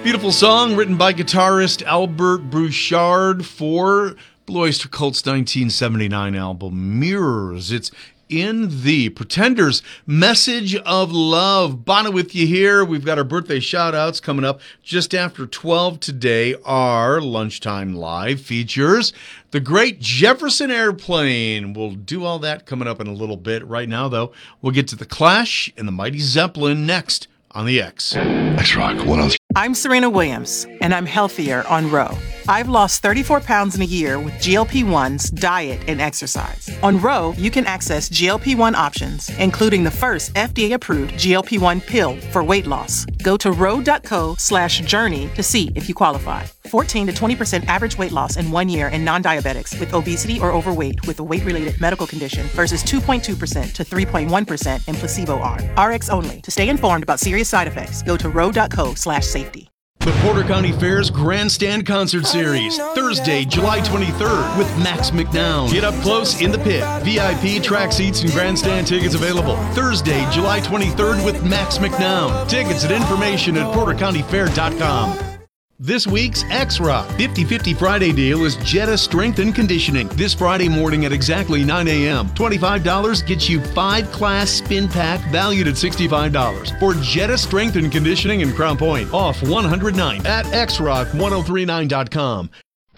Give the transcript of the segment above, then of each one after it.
Beautiful song written by guitarist Albert Bouchard for Blue Oyster Cult's 1979 album Mirrors. It's in the Pretenders Message of Love. Bono with you here. We've got our birthday shout-outs coming up just after 12 today. Our Lunchtime Live features the great Jefferson Airplane. We'll do all that coming up in a little bit. Right now, though, we'll get to The Clash and the Mighty Zeppelin next on the X. X-Rock 103. I'm Serena Williams, and I'm healthier on Ro. I've lost 34 pounds in a year with GLP-1s, diet, and exercise. On Ro, you can access GLP-1 options, including the first FDA-approved GLP-1 pill for weight loss. Go to ro.co/journey to see if you qualify. 14 to 20% average weight loss in 1 year in non-diabetics with obesity or overweight with a weight-related medical condition versus 2.2% to 3.1% in placebo arm. RX only. To stay informed about serious side effects, go to ro.co/safety. The Porter County Fair's Grandstand Concert Series, Thursday, July 23rd with Max McNown. Get up close in the pit. VIP track seats and grandstand tickets available. Thursday, July 23rd with Max McNown. Tickets and information at portercountyfair.com. This week's X-Rock 50/50 Friday deal is Jetta Strength and Conditioning. This Friday morning at exactly 9 a.m. $25 gets you 5-class spin pack valued at $65 for Jetta Strength and Conditioning in Crown Point off 109 at xrock1039.com.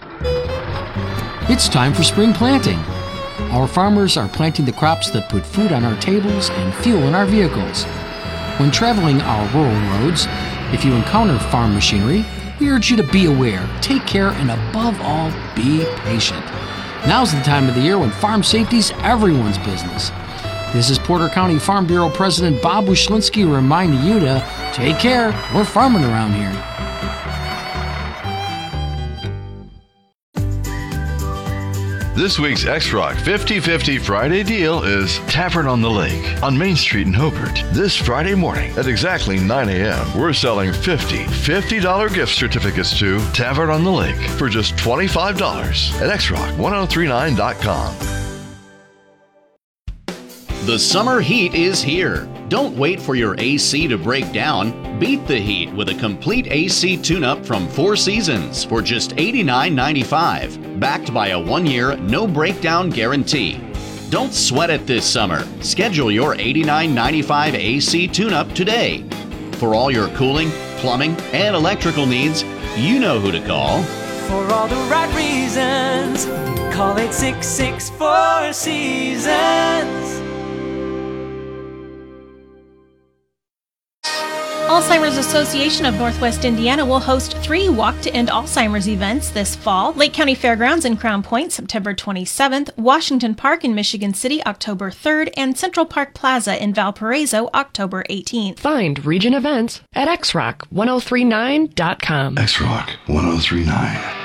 It's time for spring planting. Our farmers are planting the crops that put food on our tables and fuel in our vehicles. When traveling our rural roads, if you encounter farm machinery, we urge you to be aware, take care, and above all, be patient. Now's the time of the year when farm safety's everyone's business. This is Porter County Farm Bureau President Bob Wyszynski reminding you to take care. We're farming around here. This week's X-Rock 50/50 Friday deal is Tavern on the Lake on Main Street in Hobart. This Friday morning at exactly 9 a.m., we're selling $50 gift certificates to Tavern on the Lake for just $25 at xrock1039.com. The summer heat is here. Don't wait for your AC to break down. Beat the heat with a complete AC tune-up from Four Seasons for just $89.95, backed by a 1-year no-breakdown guarantee. Don't sweat it this summer. Schedule your $89.95 AC tune-up today. For all your cooling, plumbing, and electrical needs, you know who to call. For all the right reasons, call 866-4 Seasons. Alzheimer's Association of Northwest Indiana will host 3 Walk to End Alzheimer's events this fall. Lake County Fairgrounds in Crown Point, September 27th, Washington Park in Michigan City, October 3rd, and Central Park Plaza in Valparaiso, October 18th. Find region events at xrock1039.com. X-Rock 1039.